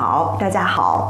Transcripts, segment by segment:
好，大家好。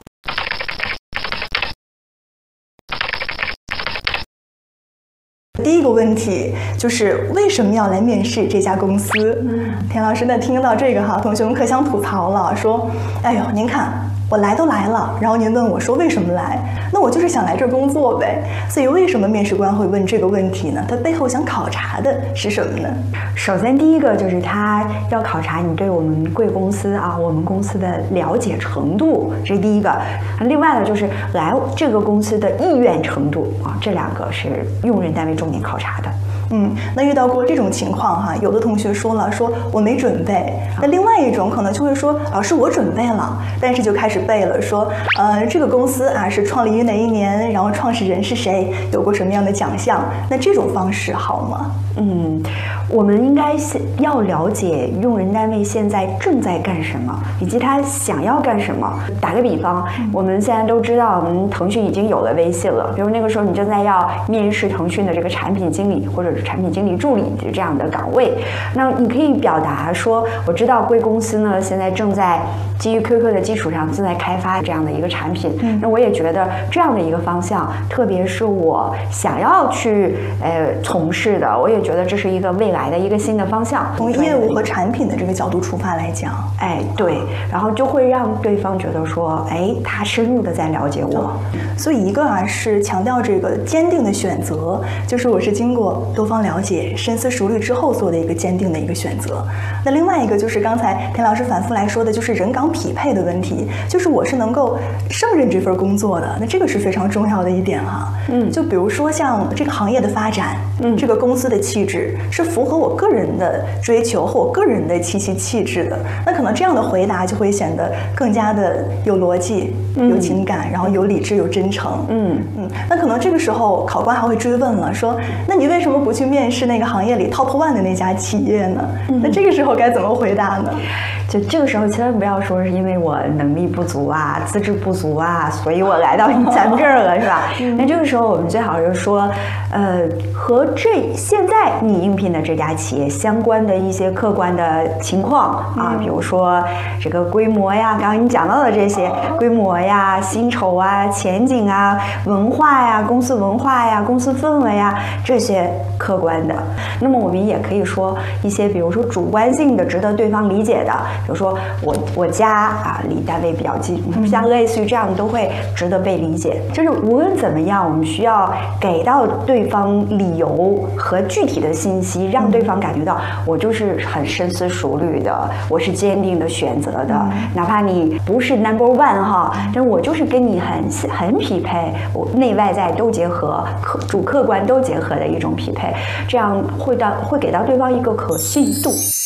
第一个问题就是为什么要来面试这家公司？田老师，那听到这个哈，同学们可想吐槽了，说：“哎呦，您看我来都来了，然后您问我说为什么来？那我就是想来这儿工作呗。所以为什么面试官会问这个问题呢？他背后想考察的是什么呢？ 首先，第一个就是他要考察你对我们贵公司啊，我们公司的了解程度，这是第一个。另外呢，就是来这个公司的意愿程度啊，这两个是用人单位重点考察的。 那遇到过这种情况哈，有的同学说了，说我没准备。那另外一种可能就会说，老师我准备了，但是就开始背了，说这个公司啊是创立于哪一年，然后创始人是谁，有过什么样的奖项。那这种方式好吗？ 我们应该要了解用人单位现在正在干什么，以及他想要干什么。打个比方，我们现在都知道，我们腾讯已经有了微信了。比如那个时候，你正在要面试腾讯的这个产品经理或者是产品经理助理这样的岗位，那你可以表达说，我知道贵公司呢现在正在基于 QQ 的基础上正在开发这样的一个产品。那我也觉得这样的一个方向，特别是我想要去从事的，我也觉得这是一个未来的一个新的方向。 从业务和产品的这个角度出发来讲， 对，然后就会让对方觉得说，他深入的在了解我。 所以一个是强调这个坚定的选择，就是我是经过多方了解、深思熟虑之后做的一个坚定的一个选择。那另外一个就是刚才田老师反复来说的，就是人岗匹配的问题，就是我是能够胜任这份工作的，那这个是非常重要的一点哈。就比如说像这个行业的发展，这个公司的气质是符合我个人的追求和我个人的气质的，那可能这样的回答就会显得更加的有逻辑、有情感，然后有理智、有真诚。那可能这个时候考官还会追问了，说：那你为什么不去面试那个行业里 top one 的那家企业呢？那这个时候该怎么回答呢？ 就这个时候千万不要说是因为我能力不足啊、资质不足啊，所以我来到咱们这儿了，是吧？那这个时候我们最好是说，和现在你应聘的这家企业相关的一些客观的情况啊，比如说这个规模呀，刚刚你讲到的这些规模呀、薪酬啊、前景啊、文化呀、公司文化呀、公司氛围呀，这些客观的。那么我们也可以说一些，比如说主观性的、值得对方理解的，比如说我家啊离单位比较近，像类似于这样都会值得被理解。就是无论怎么样，我们需要给到对方理由和具体的信息，让对方感觉到我就是很深思熟虑的，我是坚定的选择的，哪怕你不是 number one 哈，但我就是跟你很匹配，我内外在都结合，主客观都结合的一种匹配，这样会给到对方一个可信度。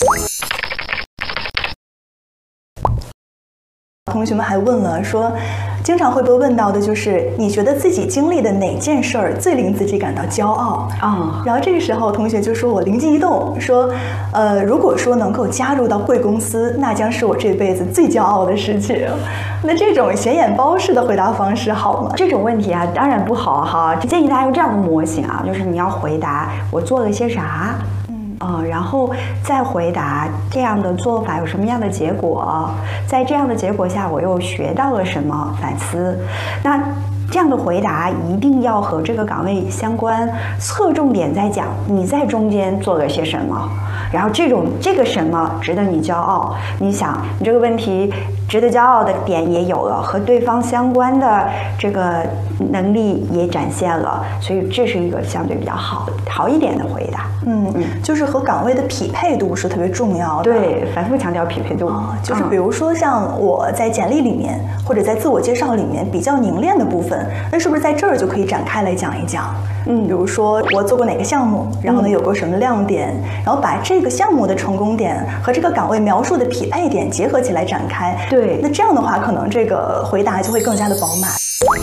同学们还问了说，经常会被问到的就是你觉得自己经历的哪件事儿最令自己感到骄傲然后这个时候同学就说，我灵机一动说，如果说能够加入到贵公司，那将是我这辈子最骄傲的事情。那这种显眼包式的回答方式好吗？ 这种问题啊，当然不好哈。建议大家用这样的模型啊，就是你要回答我做了些啥。然后再回答这样的做法有什么样的结果，在这样的结果下我又学到了什么，反思。那这样的回答一定要和这个岗位相关，侧重点在讲你在中间做了些什么，然后这个什么值得你骄傲。你想你这个问题值得骄傲的点也有了，和对方相关的这个能力也展现了，所以这是一个相对比较好一点的回答。 就是和岗位的匹配度是特别重要的。 对，反复强调匹配度。 就是比如说像我在简历里面或者在自我介绍里面比较凝练的部分，那是不是在这儿就可以展开来讲一讲？比如说我做过哪个项目，然后呢有过什么亮点，然后把这个项目的成功点和这个岗位描述的匹配点结合起来展开。 对， 那这样的话，可能这个回答就会更加的饱满。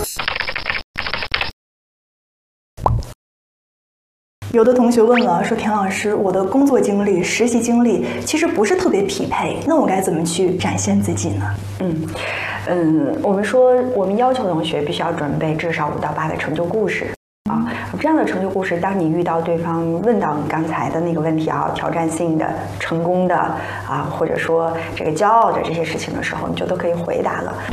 有的同学问了，说田老师，我的工作经历、实习经历其实不是特别匹配，那我该怎么去展现自己呢？ 我们要求同学必须要准备至少5到8个成就故事。这样的成就故事，当你遇到对方问到你刚才的那个问题挑战性的、成功的或者说这个骄傲的这些事情的时候，你就都可以回答了。